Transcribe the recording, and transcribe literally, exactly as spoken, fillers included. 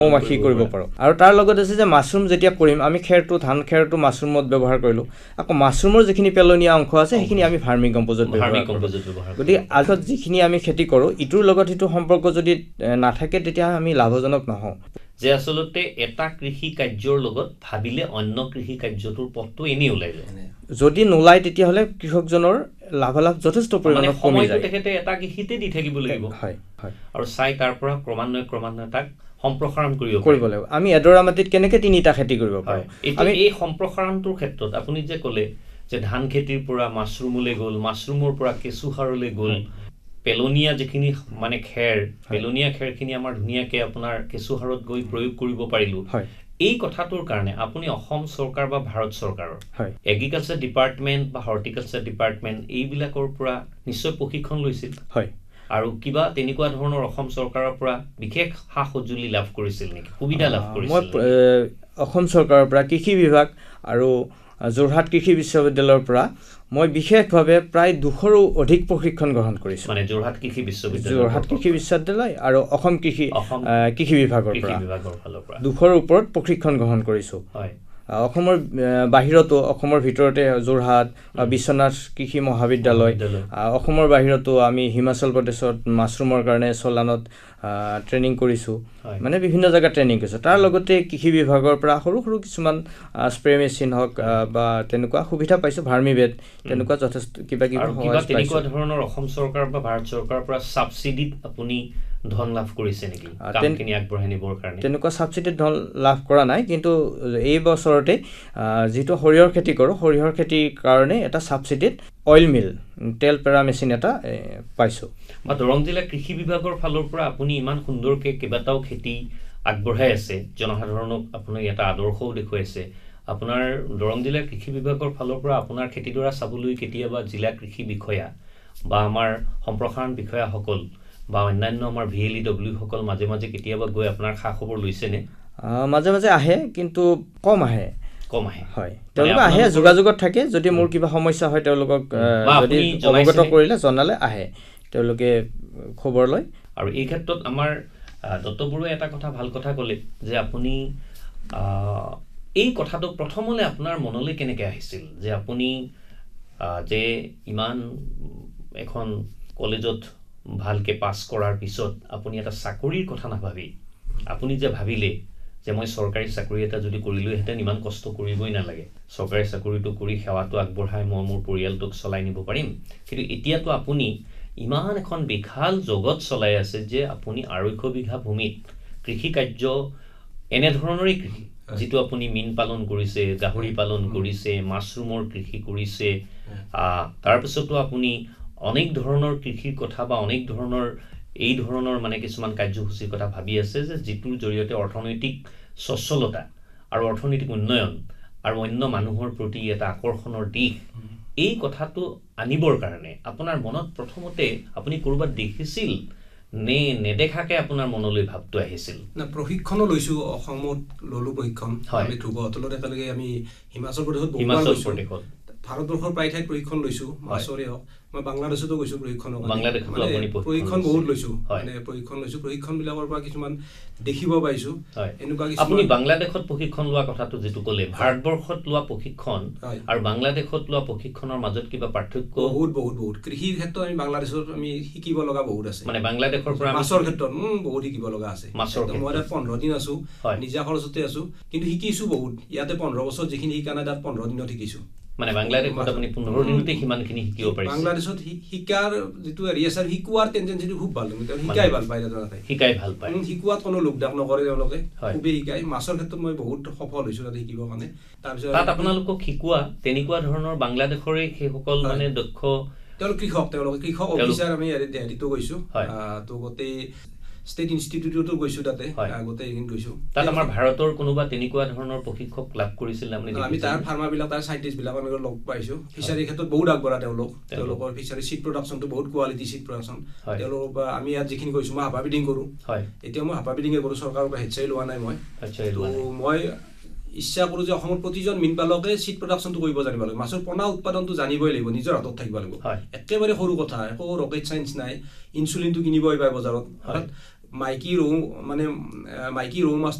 মৌমাখি কৰিব পাৰোঁ আৰু তাৰ লগত আছে যে মাছৰুম যেতিয়া কৰিম আমি খেৰটো ধান খেৰটো মাছৰুমত ব্যৱহাৰ কৰিলোঁ আকৌ মাছৰুমৰ যিখিনি পেলনীয়া অংশ আছে সেইখিনি আমি ভাৰ্মি কম্পোজত ব্যৱহাৰ কৰোঁ গতিকে আগত যিখিনি আমি খেতি কৰোঁ ইটোৰ লগত সিটো সম্পৰ্ক যদি নাথাকে তেতিয়া আমি লাভজনক নহওঁ যে আচলতে এটা কৃষি কাৰ্যৰ লগত ভাবিলে অন্য কৃষি কাৰ্যটোৰ পথটো এনেই ওলাই যায় যদি নোলায় তেতিয়াহ'লে কৃষকজনৰ লাভালাভ যথেষ্ট পৰিমাণত কমি যায় তেখেতে এটা কৃষিতে দি থাকিব লাগিব হয় হয় আৰু চাই তাৰ পৰা ক্ৰমান্বয়ে ক্ৰমান্বয়ে তাক সম্প্ৰসাৰণ কৰিব কৰিব লাগিব আমি এডৰা মাটিত কেনেকৈ তিনিটা খেতি কৰিব পাৰোঁ আমি এই সম্প্ৰসাৰণটোৰ ক্ষেত্ৰত আপুনি যে ক'লে যে ধান খেতিৰ পৰা মাছৰুমলৈ গ'ল মাছৰুমৰ পৰা কেঁচুসাৰলৈ গ'ল পেলনীয়া যিখিনি মানে খেৰ পেলনীয়া খেৰখিনি আমাৰ ধুনীয়াকৈ আপোনাৰ কেঁচুসাৰত গৈ প্ৰয়োগ কৰিব পাৰিলোঁ এই কথাটোৰ কাৰণে আপুনি অসম চৰকাৰ বা ভাৰত চৰকাৰৰ এগ্ৰিকালচাৰ ডিপাৰ্টমেণ্ট বা হৰ্টিকালচাৰ ডিপাৰ্টমেণ্ট এইবিলাকৰ পৰা নিশ্চয় প্ৰশিক্ষণ লৈছিল হয় আৰু কিবা তেনেকুৱা ধৰণৰ অসম চৰকাৰৰ পৰা বিশেষ সা সঁজুলি লাভ কৰিছিল নেকি সুবিধা লাভ কৰিছিল মই অসম চৰকাৰৰ পৰা কৃষি বিভাগ আৰু যোৰহাট কৃষি বিশ্ববিদ্যালয়ৰ পৰা মই বিশেষভাৱে প্ৰায় দুশৰো অধিক প্ৰশিক্ষণ গ্ৰহণ কৰিছোঁ মানে যোৰহাট কৃষি বিশ্ববিদ্যালয় যোৰহাট কৃষি বিশ্ববিদ্যালয় আৰু অসম কৃষি কৃষি বিভাগৰ পৰা দুশৰ ওপৰত প্ৰশিক্ষণ গ্ৰহণ কৰিছোঁ হয় অসমৰ বাহিৰতো অসমৰ ভিতৰতে যোৰহাট বিশ্বনাথ কৃষি মহাবিদ্যালয় অসমৰ বাহিৰতো আমি হিমাচল প্ৰদেশত মাছৰুমৰ কাৰণে চলানত ট্ৰেইনিং কৰিছোঁ মানে বিভিন্ন জেগাত ট্ৰেইনিং কৰিছোঁ তাৰ লগতে কৃষি বিভাগৰ পৰা সৰু সৰু কিছুমান স্প্ৰে মেচিন হওক বা তেনেকুৱা সুবিধা পাইছোঁ ভাৰ্মি বেড তেনেকুৱা যথেষ্ট কিবা কিবি তেনেকুৱা ধৰণৰ অসম চৰকাৰ বা ভাৰত চৰকাৰৰ পৰা ছাবচিডিত আপুনি ধন লাভ কৰিছে নেকি কামখিনি আগবঢ়াই নিবৰ কাৰণে তেনেকুৱা ছাবচিডিত ধন লাভ কৰা নাই কিন্তু এই বছৰতে যিটো সৰিয়হৰ খেতি কৰোঁ সৰিয়হৰ খেতিৰ কাৰণে এটা ছাবচিডিত অইল মিল তেল পেৰা মেচিন এটা পাইছোঁ বা দৰং জিলা কৃষি বিভাগৰ ফালৰ পৰা আপুনি ইমান সুন্দৰকৈ কেইবাটাও খেতি আগবঢ়াই আছে জনসাধাৰণক আপুনি এটা আদৰ্শও দেখুৱাইছে আপোনাৰ দৰং জিলা কৃষি বিভাগৰ ফালৰ পৰা আপোনাৰ খেতিডৰা চাবলৈ কেতিয়াবা জিলা কৃষি বিষয়া বা আমাৰ সম্প্ৰসাৰণ বিষয়াসকল বা অন্যান্য আমাৰ ভি এল ই ডব্লিউ সকল মাজে মাজে কেতিয়াবা গৈ আপোনাৰ খা খবৰ লৈছেনে মাজে মাজে আহে কিন্তু কম আহে কম আহে হয় তেওঁলোক আহে যোগাযোগত থাকে যদি মোৰ কিবা সমস্যা হয় তেওঁলোকক যদি অৱগত কৰিলে জনালে আহে তেওঁলোকে খবৰ লয় আৰু এই ক্ষেত্ৰত আমাৰ দত্ত বৰুৱাই এটা কথা ভাল কথা ক'লে যে আপুনি এই কথাটো প্ৰথমলৈ আপোনাৰ মনলৈ কেনেকৈ আহিছিল যে আপুনি যে ইমান এখন কলেজত ভালকৈ পাছ কৰাৰ পিছত আপুনি এটা চাকৰিৰ কথা নাভাবি আপুনি যে ভাবিলে যে মই চৰকাৰী চাকৰি এটা যদি কৰিলোহেঁতেন ইমান কষ্ট কৰিবই নালাগে চৰকাৰী চাকৰিটো কৰি সেৱাটো আগবঢ়াই মই মোৰ পৰিয়ালটোক চলাই নিব পাৰিম কিন্তু এতিয়াতো আপুনি ইমান এখন বিশাল জগত চলাই আছে যে আপুনি আঢ়ৈশ বিঘা ভূমিত কৃষি কাৰ্য এনেধৰণৰেই কৃষি যিটো আপুনি মীন পালন কৰিছে গাহৰি পালন কৰিছে মাছৰুমৰ কৃষি কৰিছে তাৰপিছতো আপুনি অনেক ধৰণৰ কৃষিৰ কথা বা অনেক ধৰণৰ এই ধৰণৰ মানে কিছুমান কাৰ্যসূচীৰ কথা ভাবি আছে যে যিটোৰ জৰিয়তে অৰ্থনৈতিক সচ্ছলতা আৰু অৰ্থনৈতিক উন্নয়ন আৰু অন্য মানুহৰ প্ৰতি এটা আকৰ্ষণৰ দিশ এই কথাটো আনিবৰ কাৰণে আপোনাৰ মনত প্ৰথমতে আপুনি ক'ৰবাত দেখিছিল নে নেদেখাকে আপোনাৰ মনলৈ ভাৱটো আহিছিল না প্ৰশিক্ষণো লৈছোঁ অসমত ল'লোঁ প্ৰশিক্ষণ আমি ধ্ৰুৱ হোটেলত একেলগে আমি হিমাচল প্ৰদেশত হিমাচল প্ৰদেশত ভাৰতবৰ্ষৰ প্ৰায় ঠাইত প্ৰশিক্ষণ লৈছোঁ মাছৰে হওক মই বাংলাদেশতো গৈছোঁ প্ৰশিক্ষণ প্ৰশিক্ষণ বহুত লৈছোঁ মানে প্ৰশিক্ষণ লৈছোঁ প্ৰশিক্ষণবিলাকৰ পৰা কিছুমান দেখিব পাইছোঁ এনেকুৱা আপুনি বাংলাদেশত প্ৰশিক্ষণ লোৱা কথাটো যিটো ক'লে ভাৰতবৰ্ষত লোৱা প্ৰশিক্ষণ আৰু বাংলাদেশত লোৱা প্ৰশিক্ষণৰ মাজত কিবা পাৰ্থক্য বহুত বহুত বহুত কৃষিৰ ক্ষেত্ৰত আমি বাংলাদেশত আমি শিকিব লগা বহুত আছে মানে বাংলাদেশৰ পৰা মাছৰ ক্ষেত্ৰত বহুত শিকিব লগা আছে মই তাত পোন্ধৰ দিন আছোঁ নিজা খৰচতে আছোঁ কিন্তু শিকিছোঁ বহুত ইয়াতে পোন্ধৰ বছৰ যিখিনি শিকা নাই তাত পোন্ধৰ দিনত শিকিছোঁ মানে বাংলাদেশত আপুনি পোন্ধৰ দিনতে সিমানখিনি শিকিব পাৰিছে বাংলাদেশত শিকাৰ যিটো হেৰি আছে শিকোৱাৰ টেনডেঞ্চিটো খুব ভাল শিকাই ভাল পায় তাতে শিকাই ভাল পায় শিকোৱাত কোনো লোকদাক নকৰে তেওঁলোকে খুবেই শিকায় মাছৰ ক্ষেত্ৰত মই বহুত সফল হৈছোঁ তাতে শিকিবৰ কাৰণে তাৰপিছত তাত আপোনালোকক শিকোৱা তেনেকুৱা ধৰণৰ বাংলাদেশৰে সেইসকল মানে দক্ষ তেওঁলোক কৃষক তেওঁলোকে কৃষক অফিচাৰ আমি হেৰিতো গৈছোঁ তো গোটেই ষ্টেট ইনষ্টিটিউটতো গৈছোঁ তাতে গোটেই এইখিনি গৈছোঁ তাত আমাৰ ভাৰতৰ কোনোবা তেনেকুৱা ধৰণৰ প্ৰশিক্ষক লাভ কৰিছিল আপুনি আমি তাৰ ফাৰ্মাৰবিলাক তাৰ চাইণ্টিষ্টবিলাক আমি লগ পাইছোঁ ফিচাৰীৰ ক্ষেত্ৰত বহুত আগবঢ়া তেওঁলোক তেওঁলোকৰ ফিচাৰী চিড প্ৰডাকশ্যনটো বহুত কোৱালিটি চিড প্ৰডাকশ্যন তেওঁলোকৰ পৰা আমি ইয়াত যিখিনি কৰিছোঁ মই হাপা বিডিং কৰোঁ এতিয়া মই হাপা বিডিঙে কৰোঁ চৰকাৰৰ পৰা হেডচাৰি লোৱা নাই মই তো মই ইচ্ছা কৰোঁ যে অসমৰ প্ৰতিজন মীন পালকে চিড প্ৰডাকশ্যনটো কৰিব জানিব লাগিব মাছৰ পোনা উৎপাদনটো জানিবই লাগিব নিজৰ হাতত থাকিব লাগিব একেবাৰে সৰু কথা একো ৰকেট চাইন্স নাই ইনচুলিনটো কিনিবই পায় বজাৰত মাইকী ৰৌ মানে মাইকী ৰৌ মাছ